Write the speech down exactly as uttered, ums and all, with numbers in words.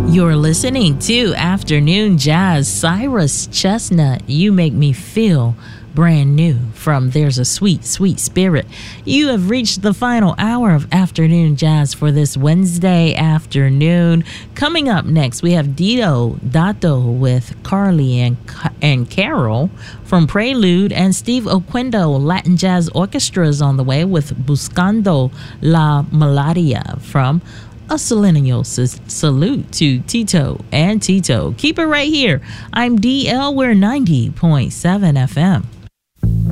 You're listening to Afternoon Jazz. Cyrus Chestnut, You Make Me Feel Brand New from There's a Sweet, Sweet Spirit. You have reached the final hour of Afternoon Jazz for this Wednesday afternoon. Coming up next, we have Dito Dato with Carly and, and Carol from Prelude, and Steve Oquendo Latin Jazz Orchestra is on the way with Buscando la Melodía from A Selenial Salute to Tito and Tito. Keep it right here. I'm D L. We're ninety point seven F M.